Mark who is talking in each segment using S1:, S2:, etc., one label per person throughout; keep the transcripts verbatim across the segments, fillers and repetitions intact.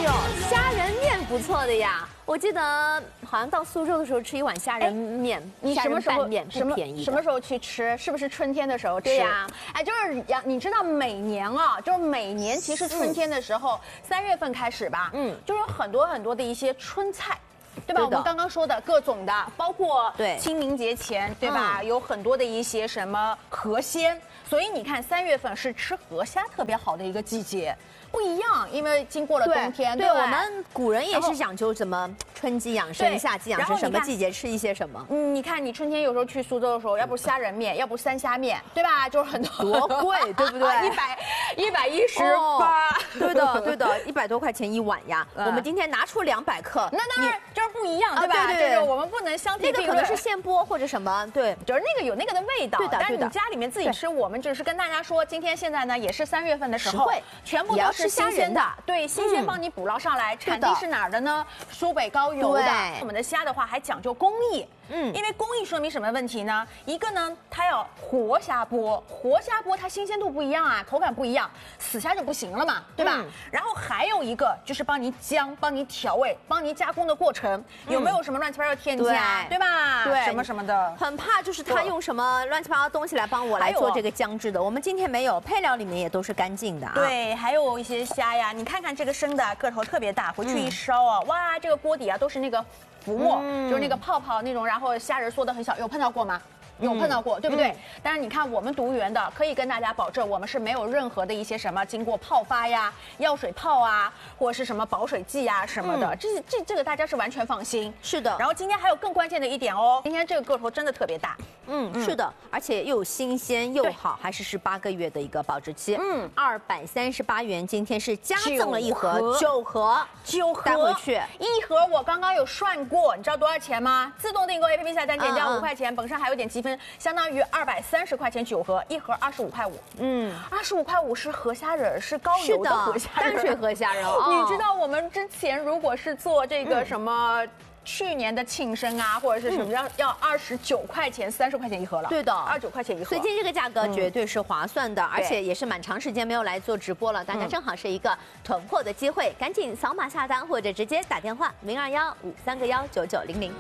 S1: 呦，虾仁面不错的呀！我记得好像到苏州的时候吃一碗虾仁面，
S2: 你什么时候
S1: 面
S2: 什么
S1: 便宜？
S2: 什么时候去吃？是不是春天的时候吃？
S1: 对呀，
S2: 哎，就是呀，你知道每年啊，就是每年其实春天的时候，三月份开始吧，嗯，就有很多很多的一些春菜。对吧？我们刚刚说的各种的，包括
S1: 对
S2: 清明节前，对吧？有很多的一些什么河鲜，所以你看三月份是吃河虾特别好的一个季节。不一样，因为经过了冬天，
S1: 对，我们古人也是讲究怎么春季养生、夏季养生，什么季节吃一些什么。
S2: 嗯，你看你春天有时候去苏州的时候，要不虾仁面，要不三虾面，对吧？就是很多
S1: 多贵，对不对？
S2: 一百一百一十八，
S1: 对的，对的，一百多块钱一碗呀。我们今天拿出两百克，
S2: 那当然就是不一样，对吧？
S1: 对对，
S2: 我们不能相提并论。
S1: 那个可能是现剥或者什么，对，
S2: 就是那个有那个的味道。
S1: 对的，
S2: 但是你家里面自己吃，我们就是跟大家说，今天现在呢也是三月份的时候，全部都是新鲜的。对，新鲜帮你捕捞上来，产地是哪儿的呢？苏北高邮的。我们的虾的话还讲究工艺，嗯，因为工艺说明什么问题呢？一个呢，它要活虾剥，活虾剥它新鲜度不一样啊，口感不一样，死虾就不行了嘛，对吧？然后还有一个就是帮你姜、帮你调味、帮你加工的过程，有没有什么乱七八糟添加，对吧？对，什么什么的，
S1: 很怕就是他用什么乱七八糟东西来帮我来做这个姜汁的。我们今天没有，配料里面也都是干净的啊。
S2: 对，还有一些虾呀，你看看这个生的个头特别大，回去一烧啊，哇，这个锅底啊都是那个浮沫，就是那个泡泡那种，然后虾仁缩得很小，有碰到过吗？有碰到过，对不对？但是你看我们读源的，可以跟大家保证，我们是没有任何的一些什么经过泡发呀、药水泡啊，或者是什么保水剂呀什么的，这这这个大家是完全放心。
S1: 是的。
S2: 然后今天还有更关键的一点哦，今天这个个头真的特别大。
S1: 嗯，是的，而且又新鲜又好，还是十八个月的一个保质期。嗯，二百三十八元，今天是加赠了一盒九盒，
S2: 九盒
S1: 带回去。
S2: 一盒我刚刚有算过，你知道多少钱吗？自动订购 A P P 下单减价五块钱，本身还有点积分。相当于二百三十块钱九盒，一盒二十五块五。嗯，二十五块五是河虾仁，是高油的河虾仁，
S1: 淡水河虾仁。
S2: 你知道我们之前如果是做这个什么？去年的庆生啊，或者是什么要要二十九块钱、三十块钱一盒了。
S1: 对的，
S2: 二十九块钱一盒。
S1: 所以今天这个价格绝对是划算的，而且也是蛮长时间没有来做直播了，大家正好是一个囤货的机会，赶紧扫码下单或者直接打电话零二幺五三个幺九九零零。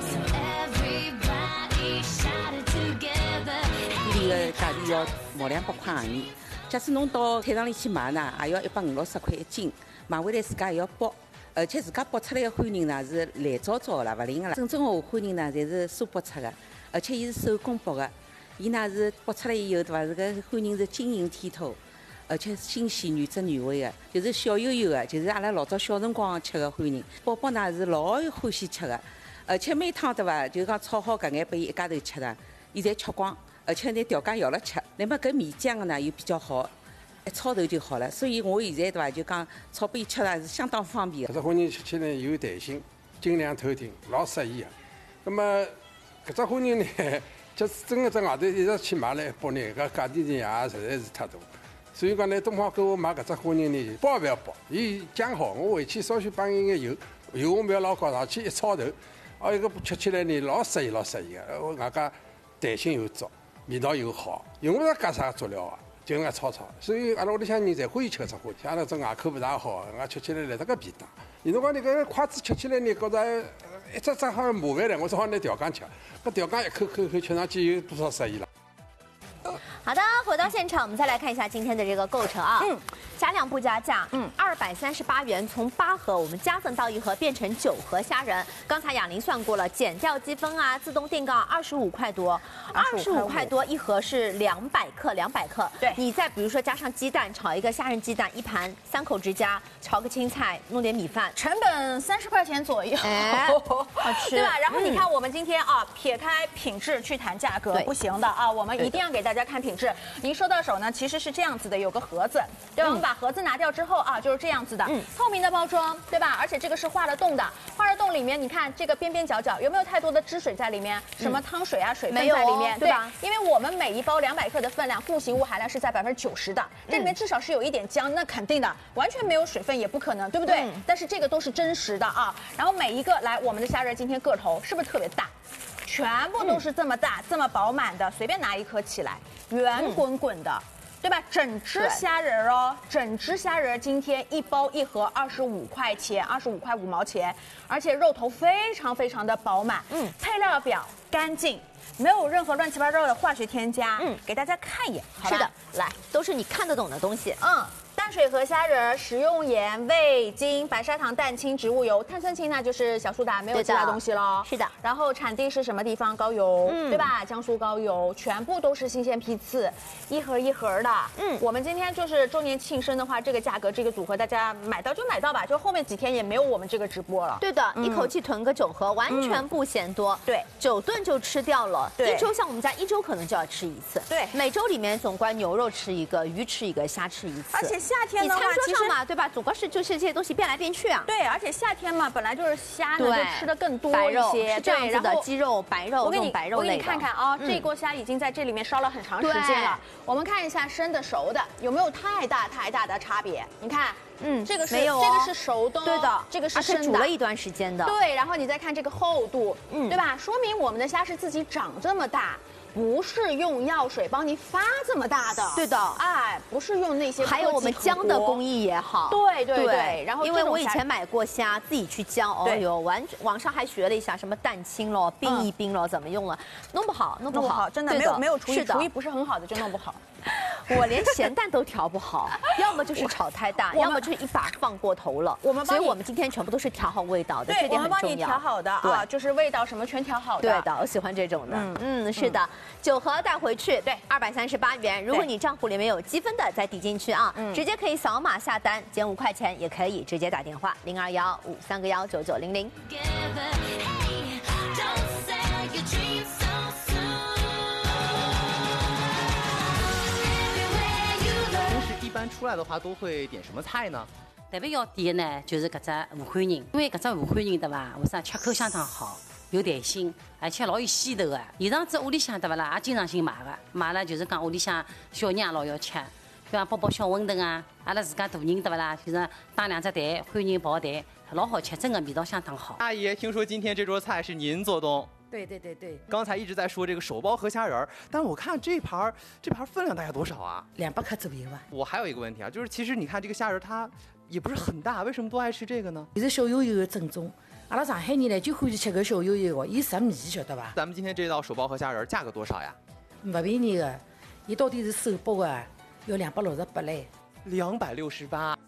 S3: 伊个价钿要毛两百块行钿，假使侬到菜场里去买呢，也要一百五六十块一斤，买回来自家也要剥。而且自家剥出来的欢仁呢是烂糟糟的啦，勿灵个啦。真正的欢仁呢，侪是酥剥出的，而且伊是手工剥的。伊呢是剥出来以后，对伐？这个欢仁是晶莹剔透，而且新鲜原汁原味的，就是小油油的，就是阿拉老早小辰光吃的欢仁。宝宝呢是老欢喜吃的，而且每趟对伐？就讲炒好搿眼拨伊一家头吃的，伊侪吃光，而且拿调羹舀了吃。那么搿面酱的呢又比较好。一炒头就好了，所以我现在对伐，就讲炒拨伊吃呢是相当方便的。
S4: 搿只欢仁吃起来有弹性，精酿透顶，老适宜的。那么搿只欢仁呢，就是真个在外头一直去买来剥呢，搿价钿呢也实在是太大。所以讲呢，东方购物买搿只欢仁呢，剥勿要剥，伊酱好，我回去稍许放一眼油，油我勿要老高，上去一炒头，哦，一个吃起来呢老适宜，老适宜个。我外加弹性又足，味道又好，用勿着加啥佐料啊。就搿炒炒，所以阿拉屋里向人侪欢喜吃搿只花像阿拉只外口勿大好，俺吃起来来得个便当。有辰光你搿筷子吃起来呢，觉着一只只好像麻烦了，我只好拿调羹吃。搿调羹一口口口吃上去有多少适意了？
S1: 好的，回到现场，我们再来看一下今天的这个构成啊。嗯，加量不加价，嗯，二百三十八元，从八盒我们加赠到一盒，变成九盒虾仁。刚才雅玲算过了，减掉积分啊，自动订购二十五块多，二十五块多一盒是两百克，两百克。对，你再比如说加上鸡蛋，炒一个虾仁鸡蛋一盘，三口之家，炒个青菜，弄点米饭，
S2: 成本三十块钱左右，
S1: 哎，好吃，
S2: 对吧？然后你看我们今天啊，撇开品质去谈价格不行的啊，我们一定要给大家看品质。您收到手呢，其实是这样子的，有个盒子，对吧？我们把盒子拿掉之后啊，就是这样子的，透明的包装，对吧？而且这个是画了洞的，画了洞里面，你看这个边边角角有没有太多的汁水在里面？什么汤水啊、水分在里面，对吧？因为我们每一包两百克的分量，固形物含量是在百分之九十的，这里面至少是有一点姜，那肯定的，完全没有水分也不可能，对不对？但是这个都是真实的啊。然后每一个来，我们的虾仁今天个头是不是特别大？全部都是这么大、这么饱满的，随便拿一颗起来，圆滚滚的。 对吧？整只虾仁哦，整只虾仁今天一包一盒二十五块钱，二十五块五毛钱，而且肉头非常非常的饱满。嗯，配料表干净。 没有任何乱七八糟的化学添加，嗯，给大家看一眼，
S1: 是的，来，都是你看得懂的东西，
S2: 嗯。 淡水河虾仁、食用盐、味精、白砂糖、蛋清、植物油、碳酸氢，那就是小苏打，没有其他东西喽。
S1: 是的。
S2: 然后产地是什么地方？高邮，嗯、对吧？江苏高邮，全部都是新鲜批次，一盒一盒的。嗯，我们今天就是周年庆生的话，这个价格，这个组合，大家买到就买到吧，就后面几天也没有我们这个直播了。
S1: 对的，嗯、一口气囤个九盒，完全不嫌多。嗯、
S2: 对，
S1: 九顿就吃掉了。对，一周像我们家一周可能就要吃一次。
S2: 对，
S1: 每周里面总归牛肉吃一个，鱼吃一个，虾吃一次。
S2: 而且夏天的话，
S1: 其实嘛，对吧？总归是就是这些东西变来变去啊。
S2: 对，而且夏天嘛，本来就是虾呢，就吃的更多一些。
S1: 是这样子的，鸡肉、白肉，
S2: 我给你
S1: 白肉
S2: 我给你看看啊，这锅虾已经在这里面烧了很长时间了。我们看一下生的、熟的有没有太大太大的差别？你看，嗯，这个是
S1: 没有，
S2: 这个是熟的，
S1: 对的，
S2: 这个是生的，
S1: 煮了一段时间的。
S2: 对，然后你再看这个厚度，嗯，对吧？说明我们的虾是自己长这么大。 不是用药水帮你发这么大的，
S1: 对的，
S2: 哎，不是用那些，
S1: 还有我们姜的工艺也好，
S2: 对对对，然后
S1: 因为我以前买过虾，自己去姜，哦哟，完网上还学了一下什么蛋清咯、冰一冰咯，怎么用了，弄不好，弄不好，
S2: 真的没有没有厨艺，厨艺不是很好的就弄不好。
S1: 我连咸蛋都调不好，要么就是炒太大，要么就是一把放过头了。我们，所以我们今天全部都是调好味道的，这点很重要。
S2: 我们帮你调好的啊，就是味道什么全调好的。
S1: 对的，我喜欢这种的。嗯，是的，九盒带回去，对，二百三十八元。如果你账户里面有积分的，再抵进去啊，直接可以扫码下单，减五块钱，也可以直接打电话零二幺五三个幺九九零零。
S5: 一般出来的话都会点什么菜呢？
S6: 特别要点的呢，就是搿只武汉人，因为搿只武汉人对伐？为啥吃口相当好，有弹性，而且老有鲜头的。现场子屋里向对伐啦，也经常性买的，买了就是讲屋里向小人也老要吃，比方包包小馄饨啊，阿拉自家大人对伐啦，就是打两只蛋，欢迎爆蛋，老好吃，真的味道相当好。
S5: 阿姨，听说今天这桌菜是您做东？
S7: 对对对对，
S5: 刚才一直在说这个手包河虾仁儿，但我看这盘这盘分量大概多少啊？
S7: 两百克左右吧。
S5: 我还有一个问题啊，就是其实你看这个虾仁它也不是很大，为什么都爱吃这个呢？
S7: 也是小油油的正宗，阿拉上海人呢就欢喜吃个小油油的，伊食米晓得吧？
S5: 咱们今天这道手包河虾仁价格多少呀？
S7: 不便宜的，伊到底是手包的，要两百六十八嘞。
S5: 两百六十八，